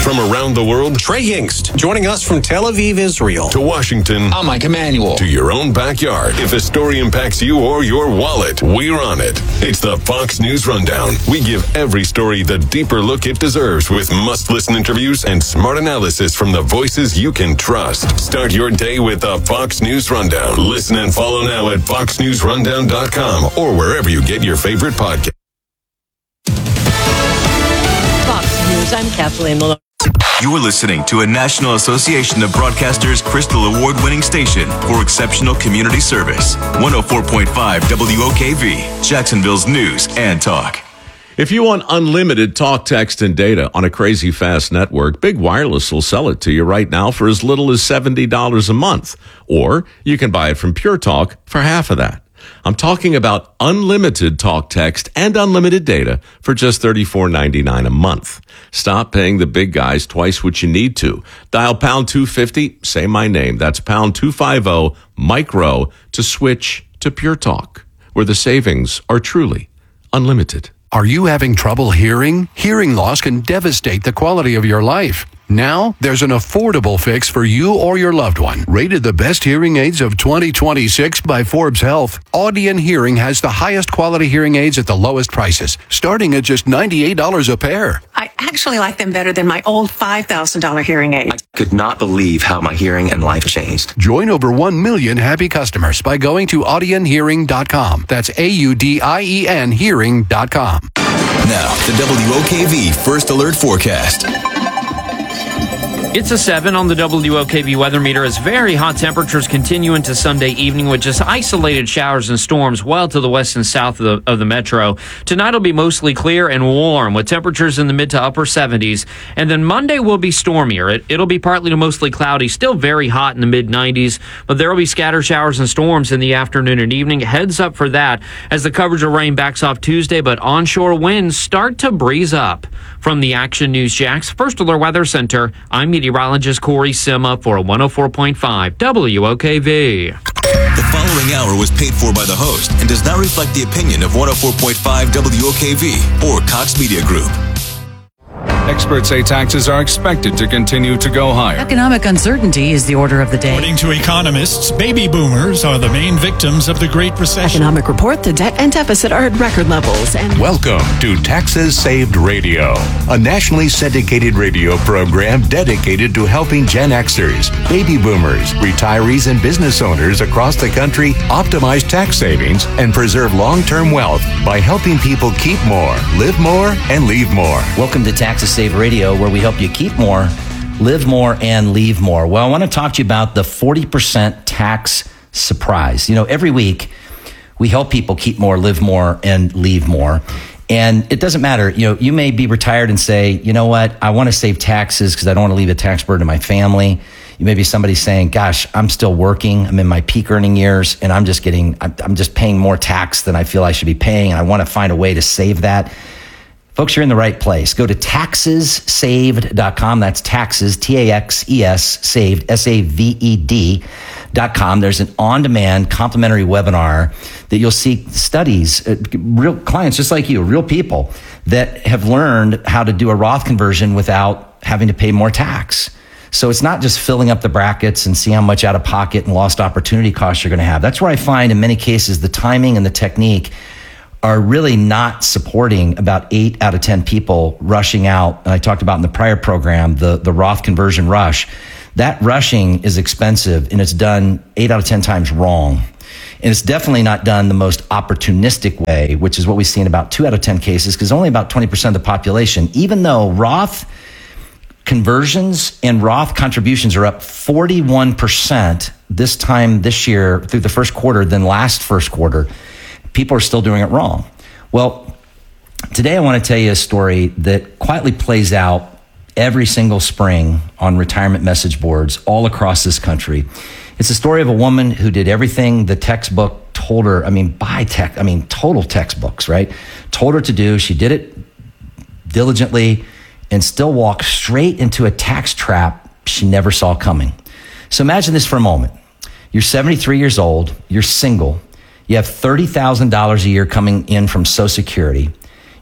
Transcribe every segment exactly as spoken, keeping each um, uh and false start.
From around the world, Trey Yingst, joining us from Tel Aviv, Israel. To Washington. I'm Mike Emanuel. To your own backyard. If a story impacts you or your wallet, we're on it. It's the Fox News Rundown. We give every story the deeper look it deserves with must-listen interviews and smart analysis from the voices you can trust. Start your day with the Fox News Rundown. Listen and follow now at fox news rundown dot com or wherever you get your favorite podcast. Fox News, I'm Kathleen Malone. You are listening to a National Association of Broadcasters Crystal Award-winning station for exceptional community service. one oh four point five W O K V, Jacksonville's news and talk. If you want unlimited talk, text, and data on a crazy fast network, Big Wireless will sell it to you right now for as little as seventy dollars a month. Or you can buy it from Pure Talk for half of that. I'm talking about unlimited talk, text, and unlimited data for just thirty-four ninety-nine a month. Stop paying the big guys twice what you need to. Dial pound two fifty, say my name. That's pound two fifty, micro, to switch to Pure Talk, where the savings are truly unlimited. Are you having trouble hearing? Hearing loss can devastate the quality of your life. Now, there's an affordable fix for you or your loved one. Rated the best hearing aids of twenty twenty-six by Forbes Health, Audion Hearing has the highest quality hearing aids at the lowest prices, starting at just ninety-eight dollars a pair. I actually like them better than my old five thousand dollars hearing aid. I could not believe how my hearing and life changed. Join over one million happy customers by going to audion hearing dot com. That's A U D I E N hearing dot com. Now, the W O K V First Alert Forecast. It's a seven on the W O K V weather meter as very hot temperatures continue into Sunday evening with just isolated showers and storms well to the west and south of the, of the metro. Tonight will be mostly clear and warm with temperatures in the mid to upper seventies. And then Monday will be stormier. It, it'll be partly to mostly cloudy, still very hot in the mid nineties, but there will be scattered showers and storms in the afternoon and evening. Heads up for that as the coverage of rain backs off Tuesday, but onshore winds start to breeze up. From the Action News Jax First Alert Weather Center, I'm meteorologist Corey Sima for one oh four point five W O K V. The following hour was paid for by the host and does not reflect the opinion of one oh four point five W O K V or Cox Media Group. Experts say taxes are expected to continue to go higher. Economic uncertainty is the order of the day. According to economists, baby boomers are the main victims of the Great Recession. Economic report, the debt and deficit are at record levels. And welcome to Taxes Saved Radio, a nationally syndicated radio program dedicated to helping Gen Xers, baby boomers, retirees, and business owners across the country optimize tax savings and preserve long-term wealth by helping people keep more, live more, and leave more. Welcome to Taxes Save Radio, where we help you keep more, live more, and leave more. Well, I want to talk to you about the forty percent tax surprise. You know, every week we help people keep more, live more, and leave more. And it doesn't matter. You know, you may be retired and say, you know what, I want to save taxes because I don't want to leave a tax burden to my family. You may be somebody saying, gosh, I'm still working. I'm in my peak earning years and I'm just getting, I'm just paying more tax than I feel I should be paying. And I want to find a way to save that. Folks, you're in the right place. Go to taxes saved dot com. That's taxes, T A X E S, saved, S A V E D dot com. There's an on-demand complimentary webinar that you'll see studies, uh, real clients just like you, real people that have learned how to do a Roth conversion without having to pay more tax. So it's not just filling up the brackets and see how much out of pocket and lost opportunity costs you're going to have. That's where I find in many cases the timing and the technique are really not supporting about eight out of ten people rushing out. And I talked about in the prior program, the, the Roth conversion rush. That rushing is expensive and it's done eight out of ten times wrong. And it's definitely not done the most opportunistic way, which is what we see in about two out of ten cases, because only about twenty percent of the population, even though Roth conversions and Roth contributions are up forty-one percent this time this year through the first quarter than last first quarter, people are still doing it wrong. Well, today I want to tell you a story that quietly plays out every single spring on retirement message boards all across this country. It's a story of a woman who did everything the textbook told her, I mean, by tech, I mean, total textbooks, right? Told her to do. She did it diligently and still walked straight into a tax trap she never saw coming. So imagine this for a moment. You're seventy-three years old, you're single, you have thirty thousand dollars a year coming in from Social Security.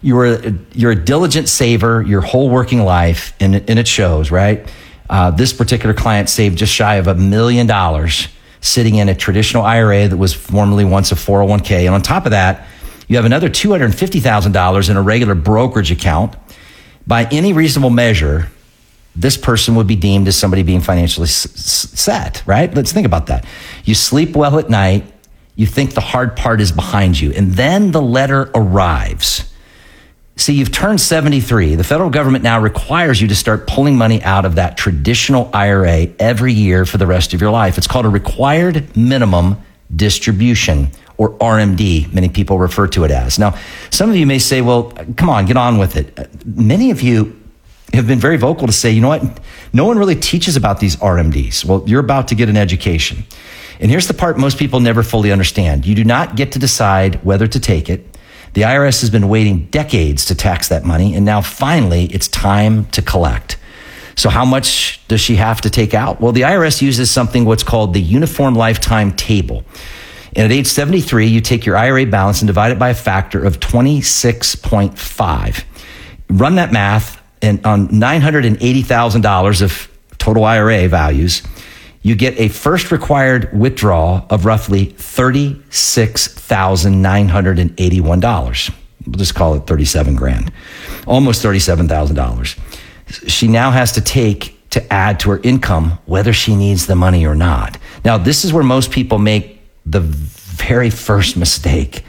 You're a, you're a diligent saver your whole working life, and, and it shows, right? Uh, this particular client saved just shy of a million dollars sitting in a traditional I R A that was formerly once a four oh one k. And on top of that, you have another two hundred fifty thousand dollars in a regular brokerage account. By any reasonable measure, this person would be deemed as somebody being financially s- set, right? Let's think about that. You sleep well at night. You think the hard part is behind you. And then the letter arrives. See, you've turned seventy-three. The federal government now requires you to start pulling money out of that traditional I R A every year for the rest of your life. It's called a required minimum distribution, or R M D, many people refer to it as. Now, some of you may say, well, come on, get on with it. Many of you have been very vocal to say, you know what? No one really teaches about these R M Ds. Well, you're about to get an education. And here's the part most people never fully understand. You do not get to decide whether to take it. The I R S has been waiting decades to tax that money, and now finally it's time to collect. So how much does she have to take out? Well, the I R S uses something what's called the Uniform Lifetime Table. And at age seventy-three, you take your I R A balance and divide it by a factor of twenty-six point five. Run that math, and on nine hundred eighty thousand dollars of total I R A values, you get a first required withdrawal of roughly thirty-six thousand nine hundred eighty-one dollars. We'll just call it thirty-seven grand, almost thirty-seven thousand dollars. She now has to take to add to her income, whether she needs the money or not. Now, this is where most people make the very first mistake.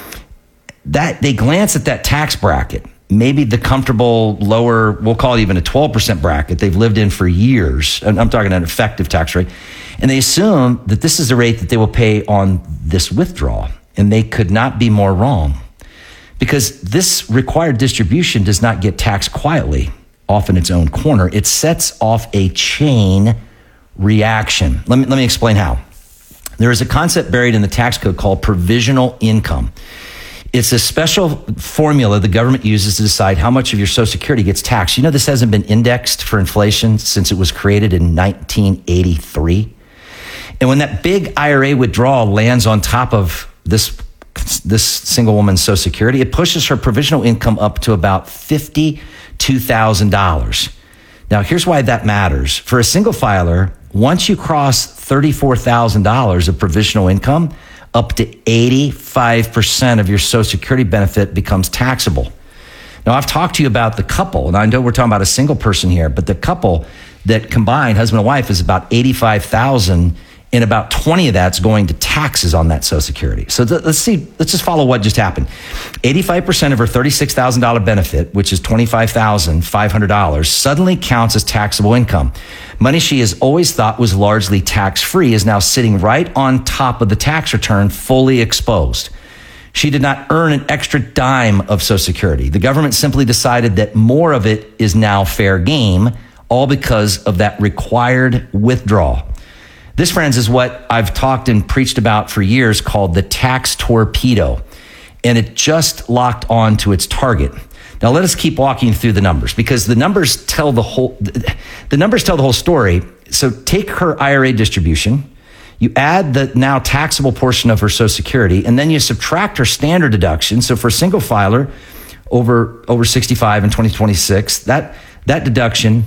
That they glance at that tax bracket, maybe the comfortable lower, we'll call it even a twelve percent bracket they've lived in for years. And I'm talking an effective tax rate. And they assume that this is the rate that they will pay on this withdrawal. And they could not be more wrong, because this required distribution does not get taxed quietly off in its own corner. It sets off a chain reaction. Let me, let me explain how. There is a concept buried in the tax code called provisional income. It's a special formula the government uses to decide how much of your Social Security gets taxed. You know, this hasn't been indexed for inflation since it was created in nineteen eighty-three. And when that big I R A withdrawal lands on top of this, this single woman's Social Security, it pushes her provisional income up to about fifty-two thousand dollars. Now, here's why that matters. For a single filer, once you cross thirty-four thousand dollars of provisional income, up to eighty-five percent of your Social Security benefit becomes taxable. Now, I've talked to you about the couple, and I know we're talking about a single person here, but the couple that combined, husband and wife, is about eighty-five thousand dollars, and about twenty of that's going to taxes on that Social Security. So th- let's see, let's just follow what just happened. eighty-five percent of her thirty-six thousand dollars benefit, which is twenty-five thousand five hundred dollars, suddenly counts as taxable income. Money she has always thought was largely tax-free is now sitting right on top of the tax return, fully exposed. She did not earn an extra dime of Social Security. The government simply decided that more of it is now fair game, all because of that required withdrawal. This, friends, is what I've talked and preached about for years, called the tax torpedo. And it just locked on to its target. Now, let us keep walking through the numbers, because the numbers tell the whole, the numbers tell the whole story. So take her I R A distribution, you add the now taxable portion of her Social Security, and then you subtract her standard deduction. So for a single filer over, over sixty-five in twenty twenty-six, that, that deduction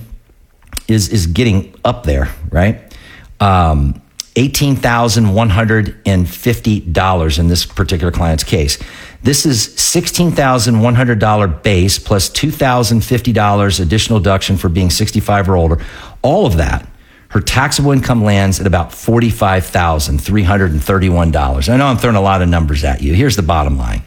is, is getting up there, right? Um, eighteen thousand one hundred fifty dollars in this particular client's case. This is sixteen thousand one hundred dollars base plus two thousand fifty dollars additional deduction for being sixty-five or older. All of that, her taxable income lands at about forty-five thousand three hundred thirty-one dollars. I know I'm throwing a lot of numbers at you. Here's the bottom line.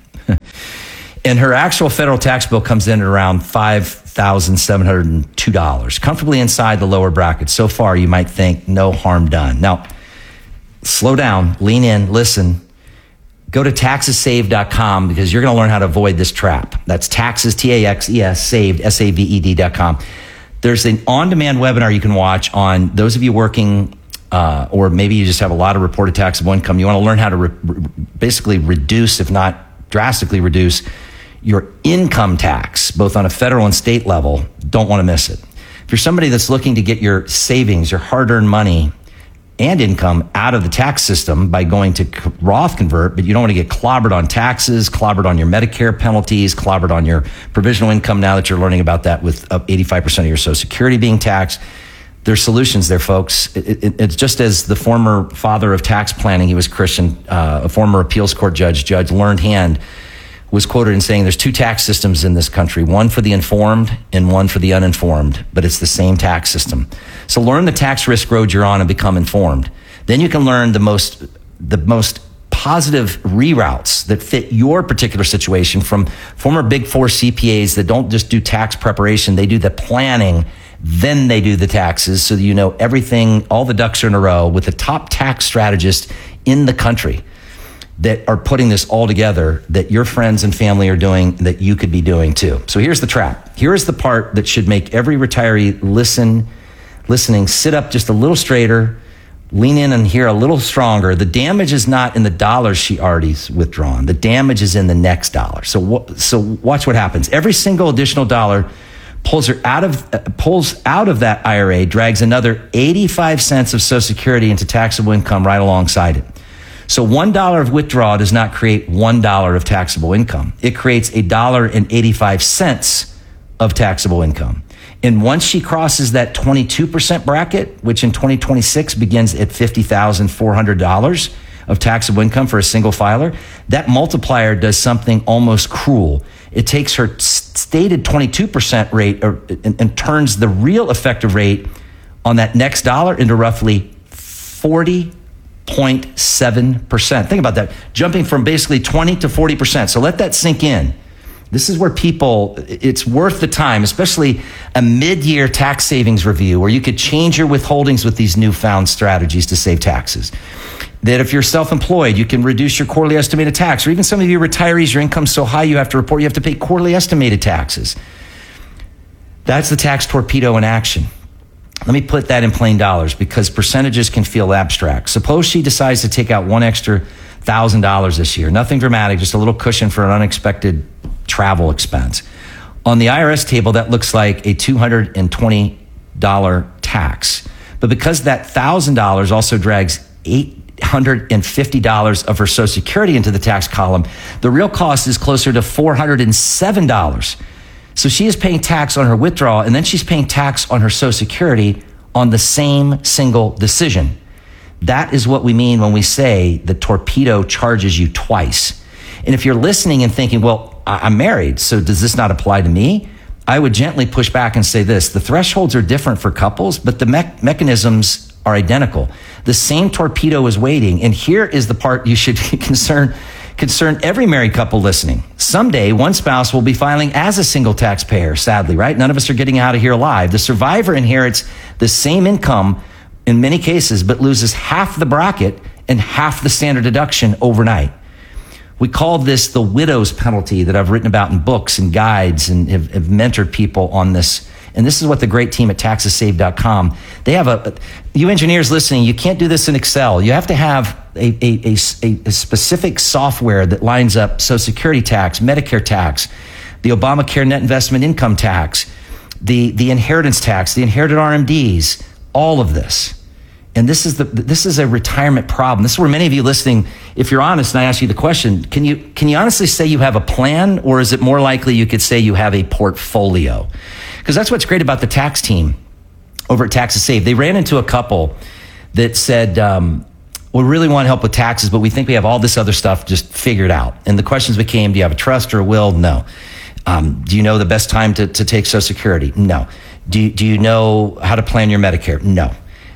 And her actual federal tax bill comes in at around five thousand seven hundred two dollars, comfortably inside the lower bracket. So far, you might think no harm done. Now, slow down, lean in, listen. Go to taxes saved dot com, because you're going to learn how to avoid this trap. That's taxes, T A X E S, saved, S A V E D dot com. There's an on-demand webinar you can watch on those of you working, uh, or maybe you just have a lot of reported taxable income. You want to learn how to re- re- basically reduce, if not drastically reduce, your income tax, both on a federal and state level. Don't want to miss it. If you're somebody that's looking to get your savings, your hard-earned money, and income out of the tax system by going to Roth convert, but you don't want to get clobbered on taxes, clobbered on your Medicare penalties, clobbered on your provisional income now that you're learning about that with up eighty-five percent of your Social Security being taxed. There's solutions there, folks. It, it, it's just as the former father of tax planning, he was Christian, uh, a former appeals court judge, Judge Learned Hand, was quoted in saying there's two tax systems in this country, one for the informed and one for the uninformed, but it's the same tax system. So learn the tax risk road you're on and become informed. Then you can learn the most, the most positive reroutes that fit your particular situation from former Big Four C P As that don't just do tax preparation, they do the planning, then they do the taxes so that you know everything, all the ducks are in a row with the top tax strategist in the country that are putting this all together that your friends and family are doing that you could be doing too. So here's the trap. Here is the part that should make every retiree listen, listening, sit up just a little straighter, lean in and hear a little stronger. The damage is not in the dollars she already's withdrawn. The damage is in the next dollar. So, so watch what happens. Every single additional dollar pulls her out of uh, pulls out of that I R A, drags another eighty-five cents of Social Security into taxable income right alongside it. So one dollar of withdrawal does not create one dollar of taxable income. It creates a dollar and eighty-five cents of taxable income. And once she crosses that twenty-two percent bracket, which in twenty twenty-six begins at fifty thousand four hundred dollars of taxable income for a single filer, that multiplier does something almost cruel. It takes her stated twenty-two percent rate or, and, and turns the real effective rate on that next dollar into roughly forty point seven percent. Think about that, jumping from basically twenty to forty percent. So let that sink in. This is where people, it's worth the time, especially a mid-year tax savings review where you could change your withholdings with these newfound strategies to save taxes. That if you're self-employed, you can reduce your quarterly estimated tax, or even some of you retirees, your income's so high you have to report, you have to pay quarterly estimated taxes. That's the tax torpedo in action. Let me put that in plain dollars because percentages can feel abstract. Suppose she decides to take out one extra one thousand dollars this year. Nothing dramatic, just a little cushion for an unexpected travel expense. On the I R S table, that looks like a two hundred twenty dollars tax. But because that one thousand dollars also drags eight hundred fifty dollars of her Social Security into the tax column, the real cost is closer to four hundred seven dollars. So she is paying tax on her withdrawal, and then she's paying tax on her Social Security on the same single decision. That is what we mean when we say the torpedo charges you twice. And if you're listening and thinking, well, I'm married, so does this not apply to me? I would gently push back and say this. The thresholds are different for couples, but the me- mechanisms are identical. The same torpedo is waiting. And here is the part you should concern concern every married couple listening. Someday, one spouse will be filing as a single taxpayer, sadly, right? None of us are getting out of here alive. The survivor inherits the same income in many cases, but loses half the bracket and half the standard deduction overnight. We call this the widow's penalty that I've written about in books and guides and have, have mentored people on this. And this is what the great team at taxes saved dot com, they have a, you engineers listening, you can't do this in Excel. You have to have a, a, a, a specific software that lines up Social Security tax, Medicare tax, the Obamacare net investment income tax, the, the inheritance tax, the inherited R M Ds, all of this. And this is the this is a retirement problem. This is where many of you listening, if you're honest, and I ask you the question, can you can you honestly say you have a plan, or is it more likely you could say you have a portfolio? Because that's what's great about the tax team over at Taxes Saved. They ran into a couple that said, um, we really want help with taxes, but we think we have all this other stuff just figured out. And the questions became, do you have a trust or a will? No. Um, do you know the best time to, to take Social Security? No. Do you, do you know how to plan your Medicare? No.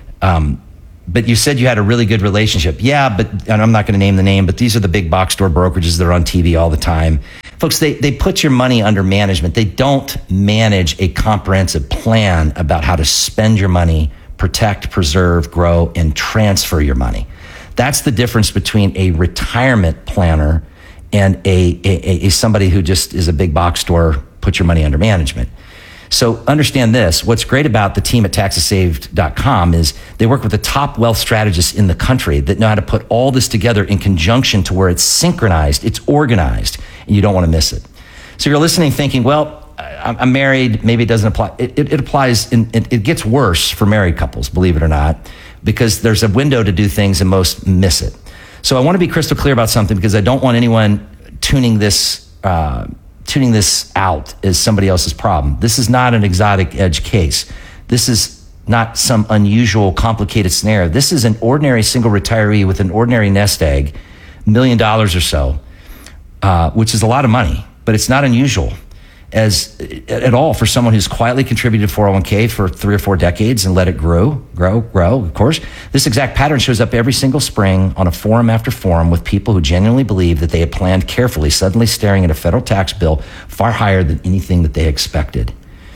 Um, But you said you had a really good relationship. Yeah, but, and I'm not going to name the name, but these are the big box store brokerages that are on T V all the time. Folks, they, they put your money under management. They don't manage a comprehensive plan about how to spend your money, protect, preserve, grow, and transfer your money. That's the difference between a retirement planner and a, a, a somebody who just is a big box store, put your money under management. So understand this. What's great about the team at taxes saved dot com is they work with the top wealth strategists in the country that know how to put all this together in conjunction to where it's synchronized, it's organized, and you don't want to miss it. So you're listening thinking, well, I'm married, maybe it doesn't apply. It, it, it applies, in, it, it gets worse for married couples, believe it or not. because there's a window to do things and most miss it. So I want to be crystal clear about something because I don't want anyone tuning this uh, tuning this out as somebody else's problem. This is not an exotic edge case. This is not some unusual, complicated scenario. This is an ordinary single retiree with an ordinary nest egg, million dollars or so, uh, which is a lot of money, but it's not unusual as at all for someone who's quietly contributed to four oh one k for three or four decades and let it grow, grow, grow, of course. This exact pattern shows up every single spring on a forum after forum with people who genuinely believe that they had planned carefully, suddenly staring at a federal tax bill far higher than anything that they expected.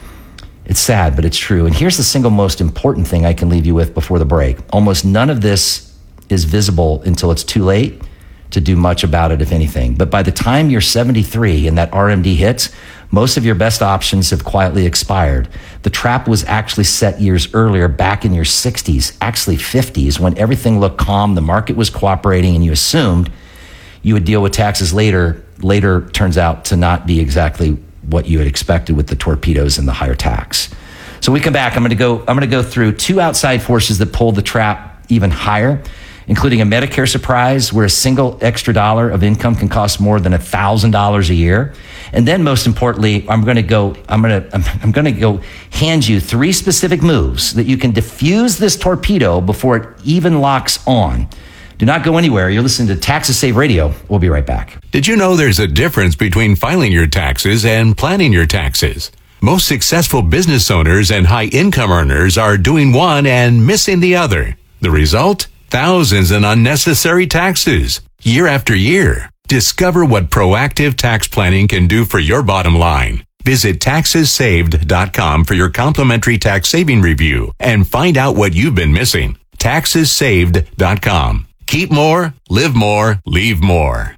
It's sad, but it's true. And here's the single most important thing I can leave you with before the break. Almost none of this is visible until it's too late to do much about it, if anything. But by the time you're seventy-three and that R M D hits, most of your best options have quietly expired. The trap was actually set years earlier, back in your sixties, actually fifties, when everything looked calm, the market was cooperating, and you assumed you would deal with taxes later. Later turns out to not be exactly what you had expected with the torpedoes and the higher tax. So we come back, I'm gonna go, I'm gonna go through two outside forces that pulled the trap even higher, including a Medicare surprise where a single extra dollar of income can cost more than one thousand dollars a year. And then most importantly, I'm going to go, I'm going to, I'm, I'm going to go hand you three specific moves that you can diffuse this torpedo before it even locks on. Do not go anywhere. You're listening to Taxes Save Radio. We'll be right back. Did you know there's a difference between filing your taxes and planning your taxes? Most successful business owners and high income earners are doing one and missing the other. The result? Thousands in unnecessary taxes, year after year. Discover what proactive tax planning can do for your bottom line. Visit taxes saved dot com for your complimentary tax saving review and find out what you've been missing. taxes saved dot com. Keep more, live more, leave more.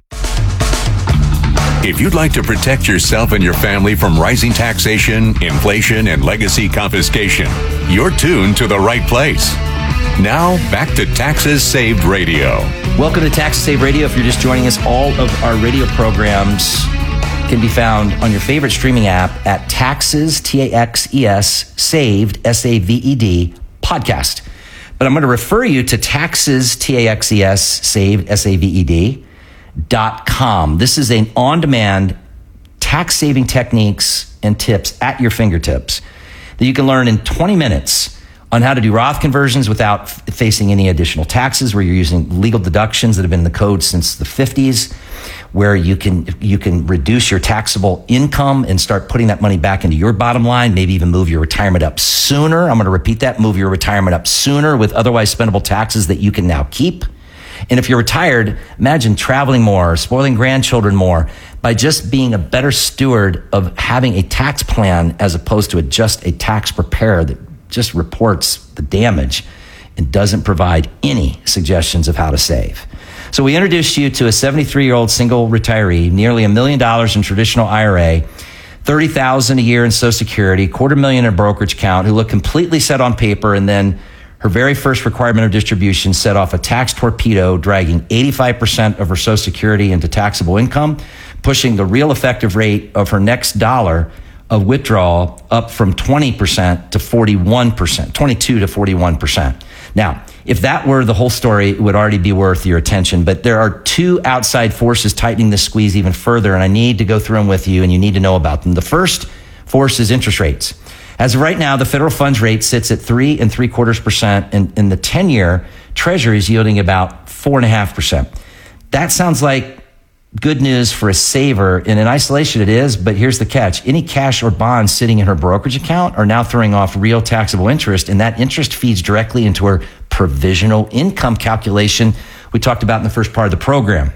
If you'd like to protect yourself and your family from rising taxation, inflation, and legacy confiscation, you're tuned to the right place. Now, back to Taxes Saved Radio. Welcome to Taxes Saved Radio. If you're just joining us, all of our radio programs can be found on your favorite streaming app at Taxes, T A X E S, Saved, S A V E D, podcast. But I'm going to refer you to Taxes, T A X E S, Saved, S A V E D, dot com. This is an on-demand tax saving techniques and tips at your fingertips that you can learn in twenty minutes on how to do Roth conversions without f- facing any additional taxes, where you're using legal deductions that have been in the code since the fifties, where you can you can reduce your taxable income and start putting that money back into your bottom line, maybe even move your retirement up sooner. I'm going to repeat that, move your retirement up sooner with otherwise spendable taxes that you can now keep. And if you're retired, imagine traveling more, spoiling grandchildren more by just being a better steward of having a tax plan as opposed to a, just a tax preparer that just reports the damage and doesn't provide any suggestions of how to save. So we introduced you to a seventy-three-year-old single retiree, nearly a million dollars in traditional I R A, thirty thousand dollars a year in Social Security, quarter million in a brokerage account, who looked completely set on paper, and then her very first requirement of distribution set off a tax torpedo, dragging eighty-five percent of her Social Security into taxable income, pushing the real effective rate of her next dollar of withdrawal up from twenty percent to forty-one percent, twenty-two to forty-one percent. Now, if that were the whole story, it would already be worth your attention. But there are two outside forces tightening the squeeze even further, and I need to go through them with you, and you need to know about them. The first force is interest rates. As of right now, the federal funds rate sits at three and three quarters percent, and in the ten-year Treasury is yielding about four and a half percent. That sounds like good news for a saver, and in isolation it is, but here's the catch. Any cash or bonds sitting in her brokerage account are now throwing off real taxable interest, and that interest feeds directly into her provisional income calculation we talked about in the first part of the program.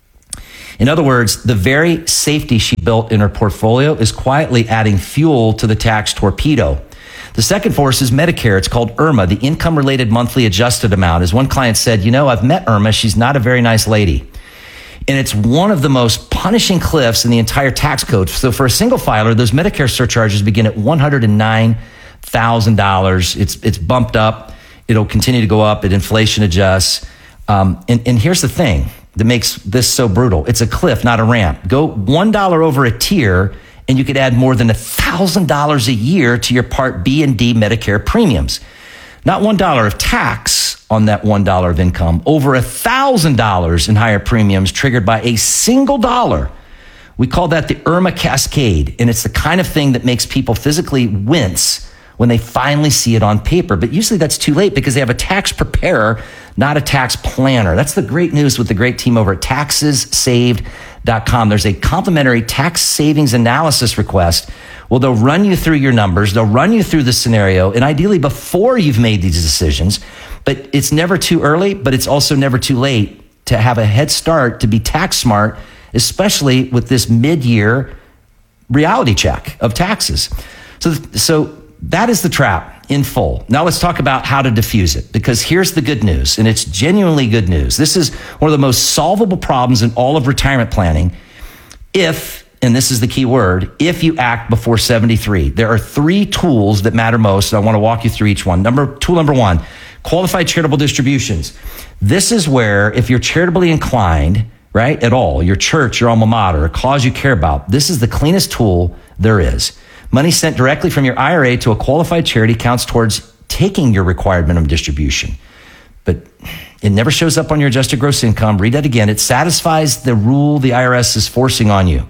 In other words, the very safety she built in her portfolio is quietly adding fuel to the tax torpedo. The second force is Medicare. It's called I R M A, the income-related monthly adjusted amount. As one client said, you know, I've met I R M A. She's not a very nice lady. And it's one of the most punishing cliffs in the entire tax code. So for a single filer, those Medicare surcharges begin at one hundred nine thousand dollars. It's it's bumped up. It'll continue to go up. It inflation adjusts. Um, and, and here's the thing that makes this so brutal. It's a cliff, not a ramp. Go one dollar over a tier, and you could add more than one thousand dollars a year to your Part B and D Medicare premiums. Not one dollar of tax on that one dollar of income, over one thousand dollars in higher premiums triggered by a single dollar. We call that the IRMA cascade, and it's the kind of thing that makes people physically wince when they finally see it on paper. But usually that's too late because they have a tax preparer, not a tax planner. That's the great news with the great team over at taxes saved dot com. There's a complimentary tax savings analysis request. Well, they'll run you through your numbers. They'll run you through the scenario, and ideally before you've made these decisions. But it's never too early, but it's also never too late to have a head start to be tax smart, especially with this mid-year reality check of taxes. So, so that is the trap in full. Now let's talk about how to diffuse it, because here's the good news, and it's genuinely good news. This is one of the most solvable problems in all of retirement planning if, and this is the key word, if you act before seventy-three. There are three tools that matter most, and I want to walk you through each one. Number Tool number one, qualified charitable distributions. This is where if you're charitably inclined, right, at all, your church, your alma mater, a cause you care about, this is the cleanest tool there is. Money sent directly from your I R A to a qualified charity counts towards taking your required minimum distribution. But it never shows up on your adjusted gross income. Read that again. It satisfies the rule the I R S is forcing on you.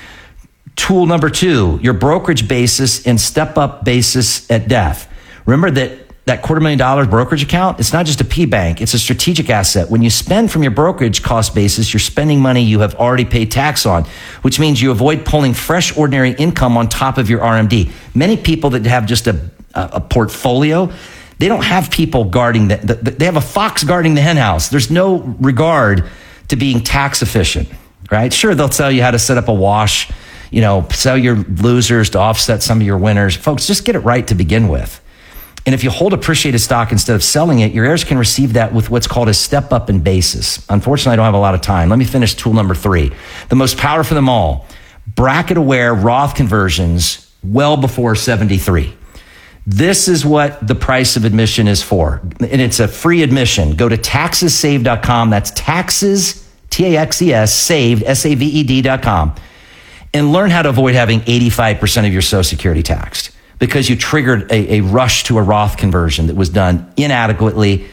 Tool number two, your brokerage basis and step-up basis at death. Remember that that quarter million dollar brokerage account, it's not just a P bank, it's a strategic asset. When you spend from your brokerage cost basis, you're spending money you have already paid tax on, which means you avoid pulling fresh ordinary income on top of your R M D. Many people that have just a, a portfolio, they don't have people guarding the, the, they have a fox guarding the hen house. There's no regard to being tax efficient, right? Sure, they'll tell you how to set up a wash, you know, sell your losers to offset some of your winners. Folks, just get it right to begin with. And if you hold appreciated stock instead of selling it, your heirs can receive that with what's called a step up in basis. Unfortunately, I don't have a lot of time. Let me finish tool number three. The most powerful of them all, bracket aware Roth conversions well before seventy-three. This is what the price of admission is for. And it's a free admission. Go to taxes saved dot com. That's taxes, T A X E S, saved, S A V E D dot com. And learn how to avoid having eighty-five percent of your Social Security taxed, because you triggered a, a rush to a Roth conversion that was done inadequately,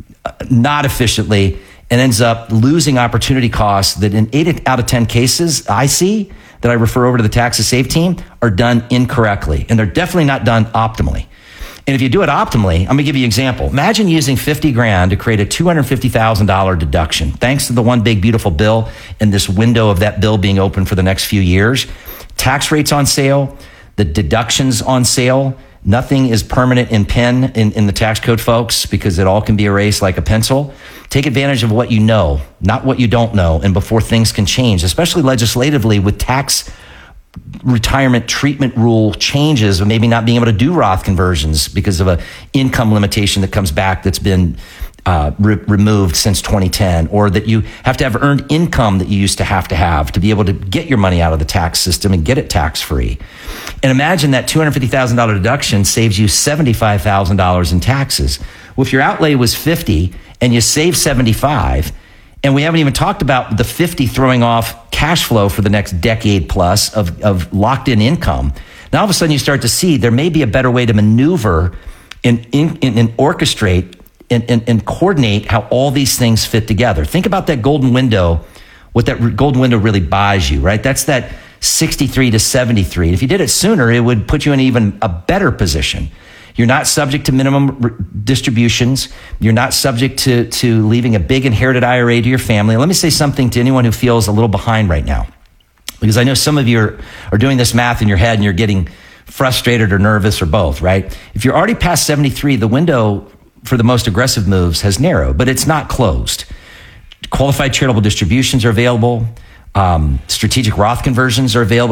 not efficiently, and ends up losing opportunity costs that in eight out of ten cases I see that I refer over to the Taxes Save team are done incorrectly. And they're definitely not done optimally. And if you do it optimally, I'm gonna give you an example. Imagine using fifty grand to create a two hundred fifty thousand dollars deduction. Thanks to the one big beautiful bill and this window of that bill being open for the next few years. Tax rates on sale, the deductions on sale, nothing is permanent in pen in, in the tax code, folks, because it all can be erased like a pencil. Take advantage of what you know, not what you don't know, and before things can change, especially legislatively with tax retirement treatment rule changes, or maybe not being able to do Roth conversions because of a income limitation that comes back that's been Uh, re- removed since twenty ten, or that you have to have earned income that you used to have to have to be able to get your money out of the tax system and get it tax free. And imagine that two hundred fifty thousand dollars deduction saves you seventy-five thousand dollars in taxes. Well, if your outlay was fifty and you save seventy-five, and we haven't even talked about the fifty throwing off cash flow for the next decade plus of, of locked in income, now all of a sudden you start to see there may be a better way to maneuver and, and, and orchestrate And, and, and coordinate how all these things fit together. Think about that golden window, what that re- golden window really buys you, right? That's that sixty-three to seventy-three. If you did it sooner, it would put you in even a better position. You're not subject to minimum re- distributions. You're not subject to, to leaving a big inherited I R A to your family. Let me say something to anyone who feels a little behind right now, because I know some of you are, are doing this math in your head and you're getting frustrated or nervous or both, right? If you're already past seventy-three, the window for the most aggressive moves has narrowed, but it's not closed. Qualified charitable distributions are available. Um, strategic Roth conversions are available.